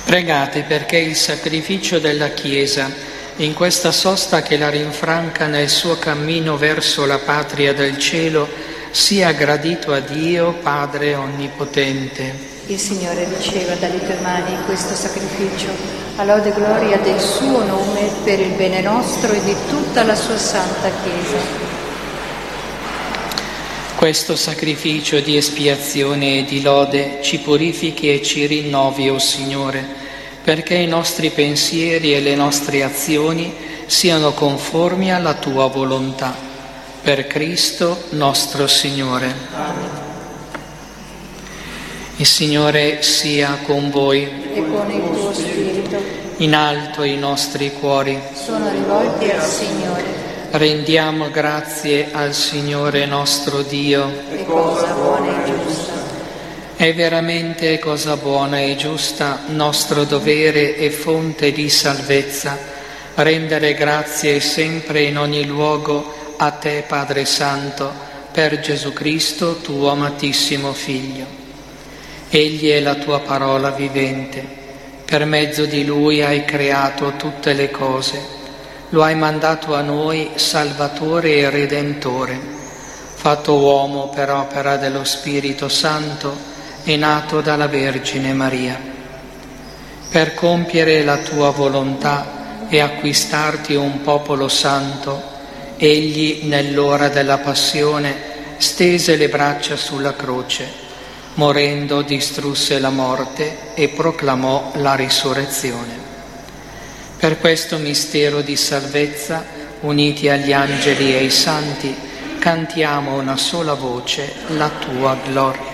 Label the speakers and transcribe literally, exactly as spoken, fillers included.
Speaker 1: Pregate perché il sacrificio della Chiesa, in questa sosta che la rinfranca nel suo cammino verso la patria del cielo, sia gradito a Dio, Padre Onnipotente.
Speaker 2: Il Signore riceva dalle tue mani questo sacrificio, a lode e gloria del suo nome, per il bene nostro e di tutta la sua santa Chiesa.
Speaker 1: Questo sacrificio di espiazione e di lode ci purifichi e ci rinnovi, o Signore, perché i nostri pensieri e le nostre azioni siano conformi alla Tua volontà. Per Cristo nostro Signore.
Speaker 2: Amen.
Speaker 1: Il Signore sia con voi.
Speaker 2: E con il tuo spirito.
Speaker 1: In alto i nostri cuori.
Speaker 2: Sono rivolti al Signore.
Speaker 1: Rendiamo grazie al Signore nostro Dio.
Speaker 2: È cosa buona e giusta.
Speaker 1: È veramente cosa buona e giusta, nostro dovere e fonte di salvezza, rendere grazie sempre in ogni luogo a Te, Padre Santo, per Gesù Cristo, Tuo amatissimo Figlio. Egli è la Tua parola vivente. Per mezzo di Lui hai creato tutte le cose. Lo hai mandato a noi Salvatore e Redentore, fatto uomo per opera dello Spirito Santo e nato dalla Vergine Maria. Per compiere la Tua volontà e acquistarti un popolo santo, Egli nell'ora della passione stese le braccia sulla croce, morendo distrusse la morte e proclamò la risurrezione. Per questo mistero di salvezza, uniti agli angeli e ai santi, cantiamo una sola voce la Tua gloria.